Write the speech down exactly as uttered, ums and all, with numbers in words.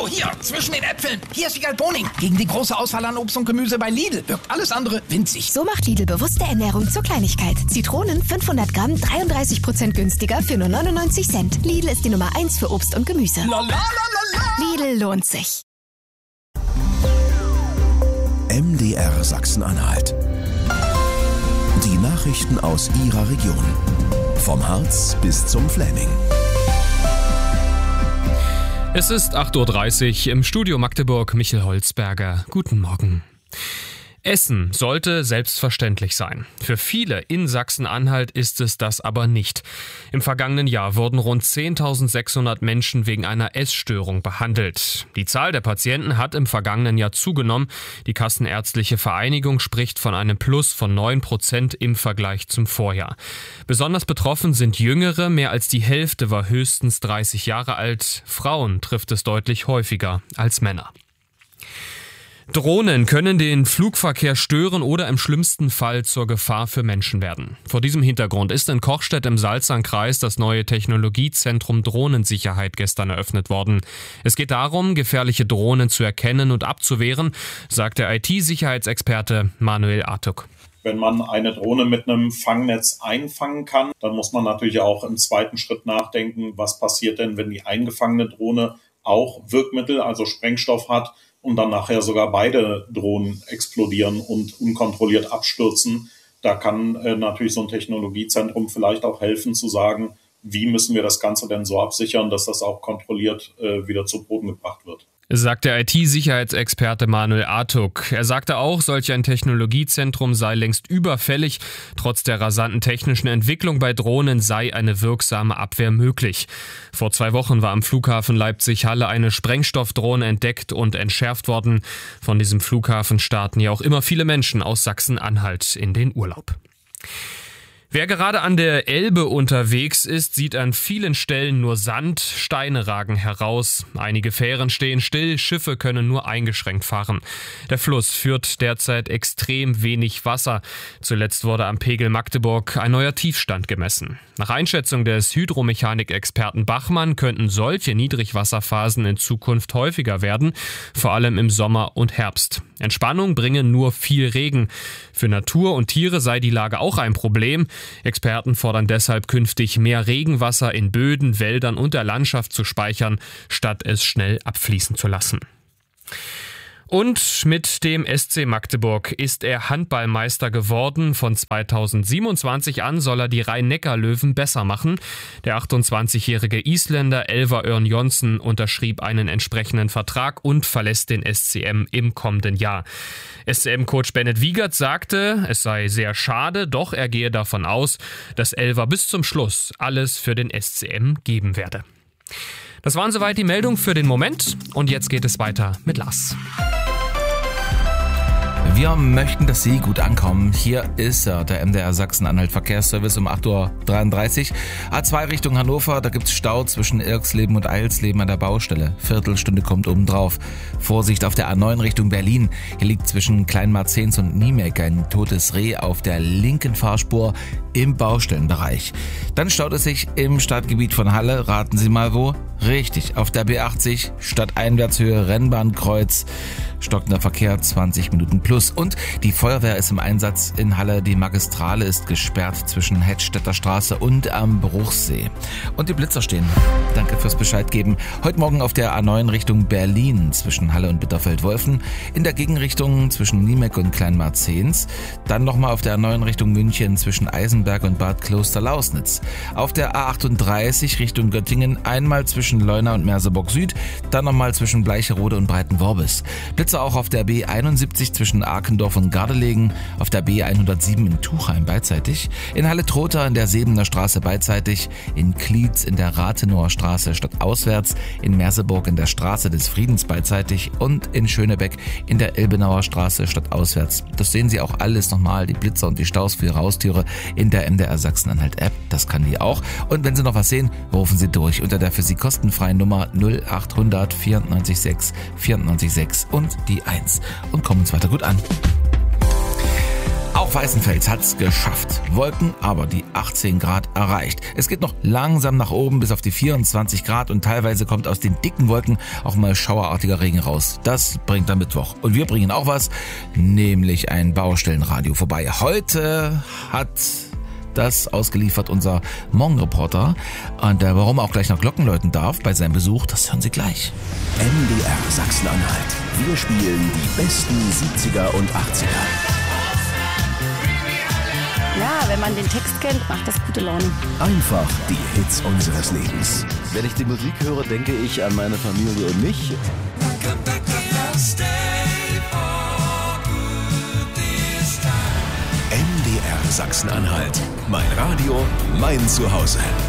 hier, zwischen den Äpfeln. Hier ist Wiegald Boning. Gegen die große Auswahl an Obst und Gemüse bei Lidl wirkt alles andere winzig. So macht Lidl bewusste Ernährung zur Kleinigkeit. Zitronen fünfhundert Gramm, dreiunddreißig Prozent günstiger für nur neunundneunzig Cent. Lidl ist die Nummer eins für Obst und Gemüse. La, la, la, la, la. Lidl lohnt sich. M D R Sachsen-Anhalt. Die Nachrichten aus Ihrer Region. Vom Harz bis zum Fläming. Es ist acht Uhr dreißig, im Studio Magdeburg Michel Holzberger. Guten Morgen. Essen sollte selbstverständlich sein. Für viele in Sachsen-Anhalt ist es das aber nicht. Im vergangenen Jahr wurden rund zehntausendsechshundert Menschen wegen einer Essstörung behandelt. Die Zahl der Patienten hat im vergangenen Jahr zugenommen. Die Kassenärztliche Vereinigung spricht von einem Plus von neun Prozent im Vergleich zum Vorjahr. Besonders betroffen sind Jüngere, mehr als die Hälfte war höchstens dreißig Jahre alt. Frauen trifft es deutlich häufiger als Männer. Drohnen können den Flugverkehr stören oder im schlimmsten Fall zur Gefahr für Menschen werden. Vor diesem Hintergrund ist in Kochstedt im Salzernkreis das neue Technologiezentrum Drohnensicherheit gestern eröffnet worden. Es geht darum, gefährliche Drohnen zu erkennen und abzuwehren, sagt der I T-Sicherheitsexperte Manuel Artuk. Wenn man eine Drohne mit einem Fangnetz einfangen kann, dann muss man natürlich auch im zweiten Schritt nachdenken, was passiert denn, wenn die eingefangene Drohne auch Wirkmittel, also Sprengstoff hat, und dann nachher sogar beide Drohnen explodieren und unkontrolliert abstürzen. Da kann äh, natürlich so ein Technologiezentrum vielleicht auch helfen zu sagen, wie müssen wir das Ganze denn so absichern, dass das auch kontrolliert äh, wieder zu Boden gebracht wird. Sagt der I T-Sicherheitsexperte Manuel Artuk. Er sagte auch, solch ein Technologiezentrum sei längst überfällig. Trotz der rasanten technischen Entwicklung bei Drohnen sei eine wirksame Abwehr möglich. Vor zwei Wochen war am Flughafen Leipzig-Halle eine Sprengstoffdrohne entdeckt und entschärft worden. Von diesem Flughafen starten ja auch immer viele Menschen aus Sachsen-Anhalt in den Urlaub. Wer gerade an der Elbe unterwegs ist, sieht an vielen Stellen nur Sand, Steine ragen heraus. Einige Fähren stehen still, Schiffe können nur eingeschränkt fahren. Der Fluss führt derzeit extrem wenig Wasser. Zuletzt wurde am Pegel Magdeburg ein neuer Tiefstand gemessen. Nach Einschätzung des Hydromechanik-Experten Bachmann könnten solche Niedrigwasserphasen in Zukunft häufiger werden, vor allem im Sommer und Herbst. Entspannung bringen nur viel Regen. Für Natur und Tiere sei die Lage auch ein Problem. Experten fordern deshalb künftig mehr Regenwasser in Böden, Wäldern und der Landschaft zu speichern, statt es schnell abfließen zu lassen. Und mit dem S C Magdeburg ist er Handballmeister geworden. Von zweitausendsiebenundzwanzig an soll er die Rhein-Neckar-Löwen besser machen. Der achtundzwanzigjährige Isländer Elvar Örn Jonsson unterschrieb einen entsprechenden Vertrag und verlässt den S C M im kommenden Jahr. S C M-Coach Bennett Wiegert sagte, es sei sehr schade, doch er gehe davon aus, dass Elvar bis zum Schluss alles für den S C M geben werde. Das waren soweit die Meldungen für den Moment und jetzt geht es weiter mit Lars. Wir möchten, dass Sie gut ankommen. Hier ist er, der M D R Sachsen-Anhalt Verkehrsservice um acht Uhr dreiunddreißig. A zwei Richtung Hannover, da gibt's Stau zwischen Irksleben und Eilsleben an der Baustelle. Viertelstunde kommt obendrauf. Vorsicht auf der A neun Richtung Berlin. Hier liegt zwischen Kleinmarzens und Niemek ein totes Reh auf der linken Fahrspur im Baustellenbereich. Dann staut es sich im Stadtgebiet von Halle. Raten Sie mal wo? Richtig, auf der B achtzig, Stadteinwärtshöhe Rennbahnkreuz. Stockender Verkehr, zwanzig Minuten plus. Und die Feuerwehr ist im Einsatz in Halle. Die Magistrale ist gesperrt zwischen Hedstädter Straße und am Bruchsee. Und die Blitzer stehen. Danke fürs Bescheid geben. Heute Morgen auf der A neun Richtung Berlin zwischen Halle und Bitterfeld-Wolfen. In der Gegenrichtung zwischen Niemek und Kleinmarzens. Dann nochmal auf der A neun Richtung München zwischen Eisenberg und Bad Kloster-Lausnitz. Auf der A achtunddreißig Richtung Göttingen einmal zwischen Leuna und Merseburg Süd. Dann nochmal zwischen Bleicherode und Breitenworbis. Blitzer auch auf der B einundsiebzig zwischen Arkendorf und Gardelegen, auf der B hundertsieben in Tuchheim beidseitig, in Halle-Trotha in der Sebener Straße beidseitig, in Klietz in der Rathenower Straße stadtauswärts, in Merseburg in der Straße des Friedens beidseitig und in Schönebeck in der Elbenauer Straße stadtauswärts. Das sehen Sie auch alles nochmal, die Blitzer und die Staus für Ihre Haustüre in der M D R Sachsen-Anhalt App, das kann die auch. Und wenn Sie noch was sehen, rufen Sie durch unter der für Sie kostenfreien Nummer null achthundert vierundneunzig sechs vierundneunzig sechs und die eins und kommen uns weiter gut an. Auch Auch Weißenfels hat's geschafft. Wolken, aber die achtzehn Grad erreicht. Es geht noch langsam nach oben bis auf die vierundzwanzig Grad und teilweise kommt aus den dicken Wolken auch mal schauerartiger Regen raus. Das bringt dann Mittwoch. Und wir bringen auch was, nämlich ein Baustellenradio vorbei. Heute hat das ausgeliefert unser Morgenreporter. Und äh, warum er auch gleich noch Glocken läuten darf bei seinem Besuch, das hören Sie gleich. M D R Sachsen-Anhalt. Wir spielen die besten siebziger und achtziger. Ja, wenn man den Text kennt, macht das gute Laune. Einfach die Hits unseres Lebens. Wenn ich die Musik höre, denke ich an meine Familie und mich. M D R Sachsen-Anhalt. Mein Radio, mein Zuhause.